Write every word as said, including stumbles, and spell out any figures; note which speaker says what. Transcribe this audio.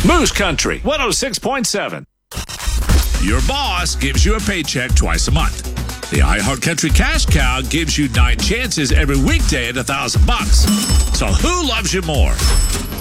Speaker 1: Moose Country one oh six point seven.
Speaker 2: Your boss gives you a paycheck twice a month. The iHeart Country Cash Cow gives you nine chances every weekday at a thousand bucks. So who loves you more?